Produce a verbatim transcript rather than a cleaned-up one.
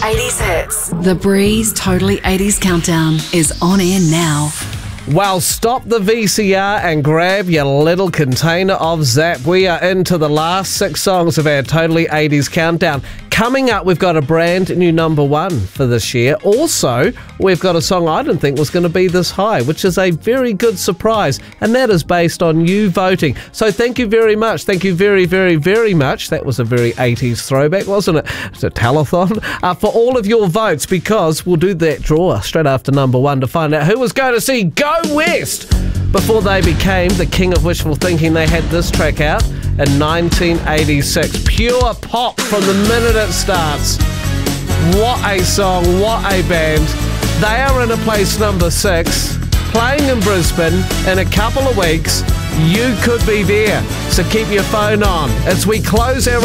eighties hits. The Breeze Totally eighties Countdown is on air now. Well, stop the V C R and grab your little container of Zap. We are into the last six songs of our Totally eighties Countdown. Coming up, we've got a brand new number one for this year. Also, we've got a song I didn't think was going to be this high, which is a very good surprise, and that is based on you voting. So thank you very much. Thank you very, very, very much. That was a very eighties throwback, wasn't it? It's a telethon uh, for all of your votes, because we'll do that draw straight after number one to find out who was going to see Go West before they became the king of wishful thinking. They had this track out in nineteen eighty-six. Pure pop from the minute it starts. What a song, what a band. They are in a place number six, playing in Brisbane in a couple of weeks. You could be there, so keep your phone on as we close our